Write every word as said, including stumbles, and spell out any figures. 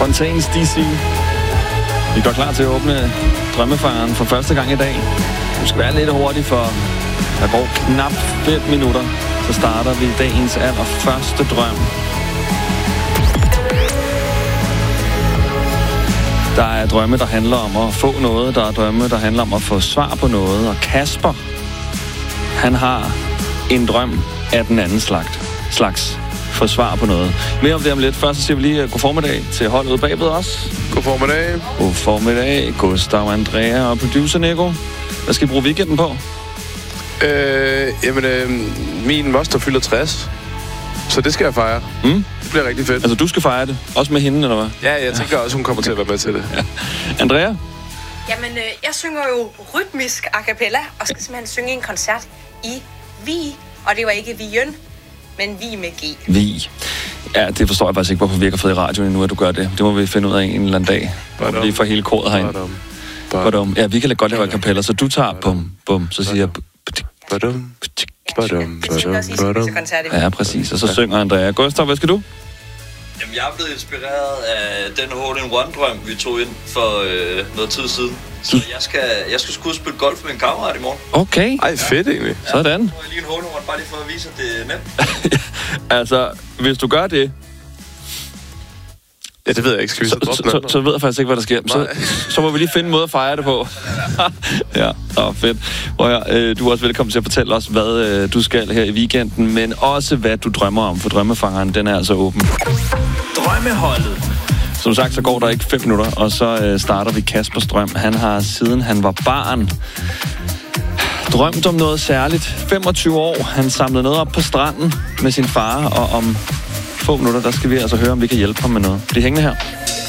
Fontaines D C. Vi går klar til at åbne drømmefangeren for første gang i dag. Du skal være lidt hurtig, for der går knap fem minutter. Så starter vi dagens allerførste drøm. Der er drømme, der handler om at få noget. Der er drømme, der handler om at få svar på noget. Og Kasper, han har en drøm af den anden slags. slags. Få svar på noget. Mere om det om lidt. Først så siger vi lige god formiddag til holdet bagved os. God formiddag. God formiddag. Gustav, Andrea og producer Nico. Hvad skal I bruge weekenden på? Øh, jamen, øh, min moster fylder tres. Så det skal jeg fejre. Mm? Det bliver rigtig fedt. Altså, du skal fejre det? Også med hende, eller hvad? Ja, jeg tænker også, hun kommer til at være med til det. Ja. Andrea? Jamen, øh, jeg synger jo rytmisk a cappella, og skal simpelthen synge en koncert i Vi. Og det var ikke Vigen, men Vi med G. Vi. Ja, det forstår jeg faktisk ikke, hvorfor vi ikke har fået i radioen endnu, at du gør det. Det må vi finde ud af en eller anden dag. Hvor vi får hele koret herinde. Badum. Ja, vi kan godt lave a cappella, så du tager bum, bum, så siger jeg... Badum. Badum. Ja, præcis. Og så synger Andrea. Gustav, hvad skal du? Jamen, jeg er blevet inspireret af den hole-in-one-drøm, vi tog ind for øh, noget tid siden. Så jeg skal, jeg skal sgu spille golf med en kammerat i morgen. Okay. Ej, fedt egentlig. Ja, sådan. Nu har jeg lige en hole-in-one, bare lige for at vise, at det er nemt. Altså, hvis du gør det... Ja, det ved jeg ikke. Skal vi så, så, så, så, så ved jeg faktisk ikke, hvad der sker. Så, så må vi lige finde en måde at fejre det på. Ja, så fedt. Prøv at, du er også velkommen til at fortælle os, hvad øh, du skal her i weekenden, men også hvad du drømmer om, for drømmefangeren, den er altså åben. Drømmeholdet. Som sagt, så går der ikke fem minutter, og så øh, starter vi Kaspers drøm. Han har, siden han var barn, drømt om noget særligt. femogtyve år. Han samlede noget op på stranden med sin far, og om få minutter, der skal vi altså høre, om vi kan hjælpe ham med noget. Bliv hængende her.